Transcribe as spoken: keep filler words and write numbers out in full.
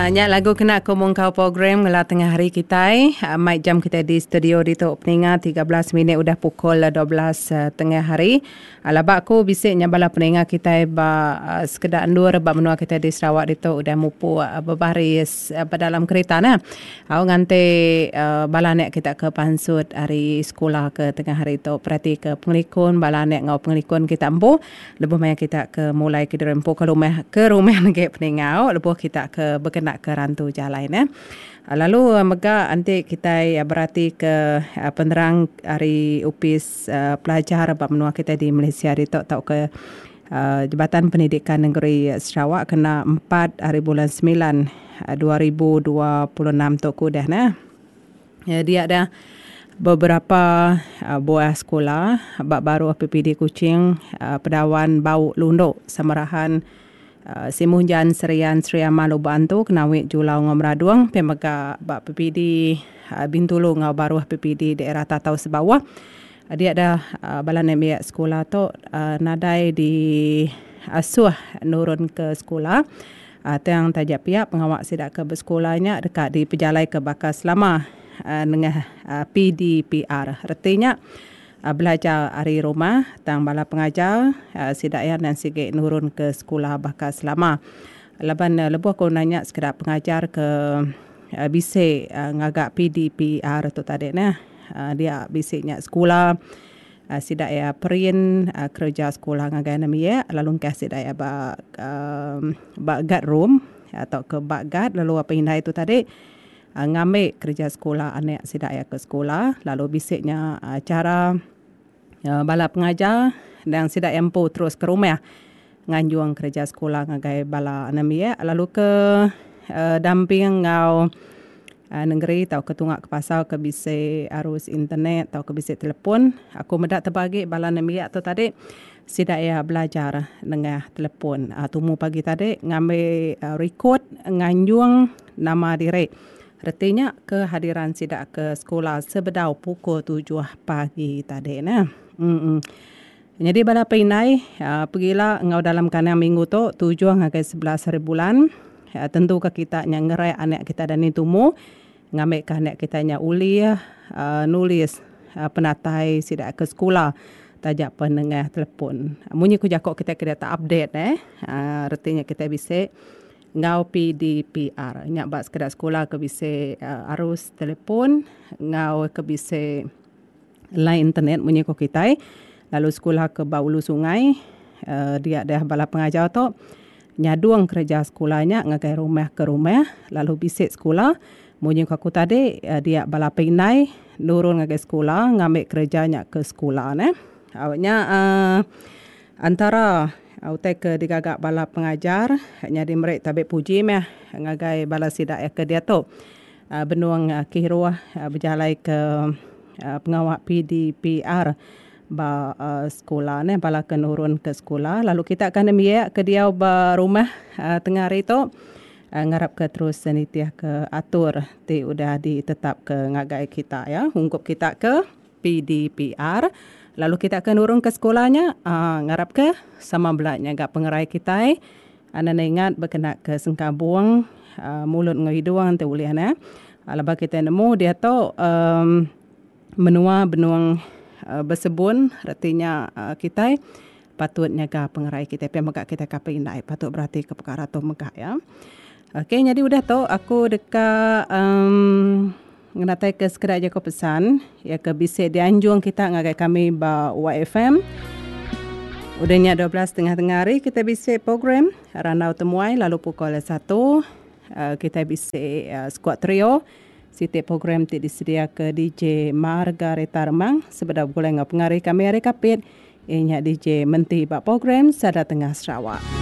Uh, nyak lagu kena kumung kau program ngela tengah hari kita. Uh, mic jam kita di studio di Tok Peninga tiga belas minit udah pukul dua belas uh, tengah hari. Uh, labak aku bisik nyabala peninga kita ba uh, sekedar andur ba menua kita di Sarawak di Tok udah mupu uh, berbaris uh, dalam kereta nah. Aku ngante uh, balanek kita ke pansut hari sekolah ke tengah hari Tok perhati ke pengelikun balanek ngau pengelikun kita empu. Lebih banyak kita ke mulai ke rempo ke rumah ke rumah negek peningau lebih kita ke berkenak ke rantu jalan eh. Lalu mega nanti kita berarti ke uh, penerang hari upis uh, pelajar bab menua kita di Malaysia di tok tok ke uh, Jabatan Pendidikan Negeri Sarawak kena empat hari bulan sembilan uh, dua ribu dua puluh enam tok kudah nah. Ya, dia ada beberapa uh, buah sekolah bab baru P P D Kuching uh, Pedawan Bau Lundo Samarahan Uh, Simujan Serian Sri Amalu Bantu Kenawik Julau Ngomraduang Pemega Bak P P D uh, Bintulu Ngau Baru P P D daerah Tatau Sebawah. Uh, dia ada uh, balan emiak sekolah tu uh, nadai di asuh nurun ke sekolah. Uh, yang tajak pihak pengawak sidak ke bersekolahnya dekat di Pejalai ke Bakas Lama uh, dengan uh, P D P R. Artinya Uh, belajar hari rumah tang bala pengajar uh, sidaya dan sikit nurun ke sekolah Bakas Lama. Laban uh, lebuh aku nanya sekedar pengajar ke uh, bisik uh, ngagak P D P R tu tadi nah. Uh, dia bisiknya sekolah uh, sidaya perin uh, kerja sekolah ngagai namanya lalu ke sidaya ba uh, ba guard room atau ke bak guard lalu apa indai tu tadi uh, ngambil kerja sekolah anak sidaya ke sekolah lalu bisiknya uh, cara Uh, bala pengajar dan sidak empu terus ke rumah nganjuang kerja sekolah ngagai bala anamia lalu ke uh, damping ngau uh, negeri tau ketungak ke pasar ke bisi arus internet tau ke bisi telefon aku medak terbagi bala anamia tu tadi sidak ya belajar dengan telefon uh, tumu pagi tadi ngambil uh, record nganjuang nama diri. Artinya kehadiran sidak ke sekolah sebedau pukul tujuh pagi tadi nah. Mm-mm. Jadi bala pinai uh, pergilah ngau dalam kanang minggu tu tujuh ngagai sebelas hari bulan uh, tentu ke kita yang ngerai anak kita dan itumu ngambil ke anak kita nya uli uh, nulis uh, penatai sidak ke sekolah tajak penengah telefon munyi ku jakok kita kena tak update eh uh, artinya kita bisa ngau P D P R nyak bak sekedar sekolah ke bisa uh, arus telefon ngau ke bisa line internet munyi ko kita lalu sekolah ke Baulu Sungai uh, dia dah bala pengajar tu nyaduang kerja sekolahnya ngagai rumah ke rumah lalu bisik sekolah munyi ko aku tadi uh, dia bala pinai nurun ngagai sekolah ngambil kerjanya ke sekolah ne awaknya uh, antara autai ke digagak bala pengajar nyadi mereka tabe puji meh ngagai bala sidak ke dia tu uh, benuang uh, kiruah uh, berjalai ke Uh, pengawak P D P R ba uh, sekolah ne bala ke nurun ke sekolah lalu kita akan miak ke dia ba rumah uh, tengah hari tu uh, ngarap ke terus senitiah ke atur ti udah ditetap ke ngagai kita ya ungkup kita ke P D P R lalu kita akan nurun ke sekolahnya uh, ngarap ke sama belaknya gak pengerai kita eh. Anda ingat berkenaan ke sengkabuang uh, mulut ngahidung te ulian eh. Alaba kita nemu dia tu um, menua benuang uh, bersebun artinya uh, kita patut nyaga pengerai kita pe megak kita kapai indai patut berarti ke perkara tu megak ya. Okey jadi udah tu aku dekat um, ngenatai ke sekedar je ko pesan ya ke bisi dianjung kita ngagai kami ba Y F M udahnya dua belas tengah-tengah hari kita bisi program Randau Temuai lalu pukul satu uh, kita bisi uh, squad trio Siti program ti disedia ke D J Margareta Remang sebeda boleh ngap ngari kami hari kapit inya D J menti bak program sada tengah Sarawak.